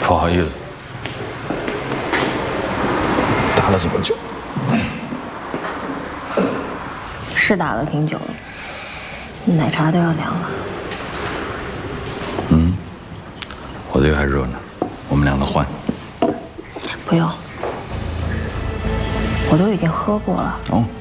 不好意思，打了这么久， 是打了挺久的，奶茶都要凉了。 我这个还热呢，我们两个换。 不用，我都已经喝过了。 哦。